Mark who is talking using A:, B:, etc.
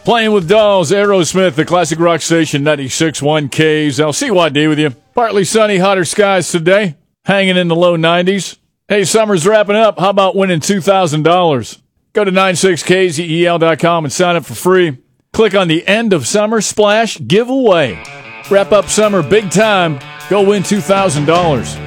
A: Playing with Dolls, Aerosmith, the classic rock station, 96.1 KZL. with you. Partly sunny, hotter skies today, hanging in the low 90s. Hey, summer's wrapping up. How about winning $2,000? Go to 96kzel.com and sign up for free. Click on the End of Summer Splash Giveaway. Wrap up summer big time. Go win $2,000.